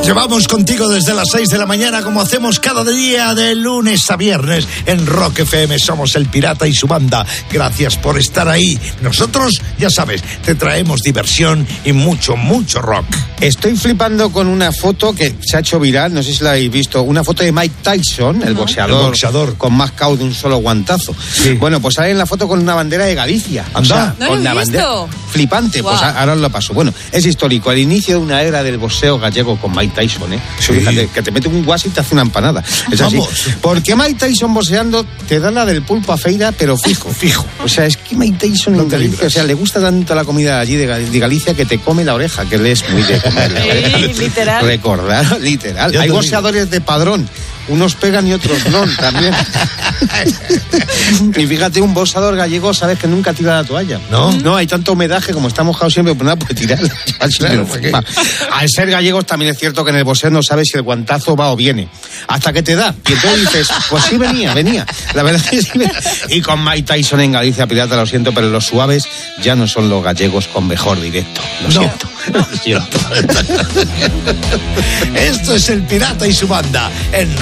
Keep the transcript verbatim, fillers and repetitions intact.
llevamos contigo desde las seis de la mañana, como hacemos cada día de lunes a viernes en Rock F M. Somos El Pirata y su banda. Gracias por estar ahí. Nosotros, ya sabes, te traemos diversión y mucho, mucho rock. Estoy flipando con una foto que se ha hecho viral, no sé si la habéis visto, una foto de Mike Tyson, el, boxeador, el boxeador, con más cao de un solo guantazo. Sí. Bueno, pues sale en la foto con una bandera de Galicia. Anda. O sea, ¿No con lo la he bandera. visto? Flipante, wow. Pues ahora os lo paso. Bueno, es histórico, el inicio de una era del boxeo gallego con Mike Tyson, ¿eh? Sí. Fíjate, que te mete un guas y te hace una empanada. Es así. Vamos. Porque Mike Tyson boxeando te da la del pulpo a feira, pero fijo. Fijo. O sea, es que Mike Tyson no en Galicia, libras. O sea, le gusta tanto la comida allí de, de Galicia que te come la oreja, que él es muy de comer la oreja. Sí, literal. Recordar, literal. Hay boxeadores de padrón. Unos pegan y otros no, también. Y fíjate, un boxeador gallego, sabes que nunca tira la toalla. ¿No? No, hay tanto homedaje, como está mojado siempre, pues nada, puede tirar. Claro, al ser gallegos también es cierto que en el boxeo no sabes si el guantazo va o viene. Hasta que te da. Y entonces dices, pues sí venía, venía. La verdad es que sí venía. Y con Mike Tyson en Galicia, pirata, lo siento, pero los suaves ya no son los gallegos con mejor directo. Lo no. siento. Lo siento. Esto es El Pirata y su banda en